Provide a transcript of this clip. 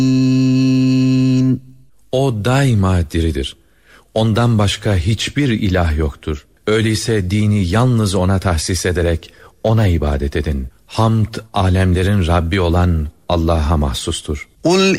O daima diridir. Ondan başka hiçbir ilah yoktur. Öyleyse dini yalnız ona tahsis ederek ona ibadet edin. Hamd alemlerin Rabbi olan Allah'a mahsustur. قُلْ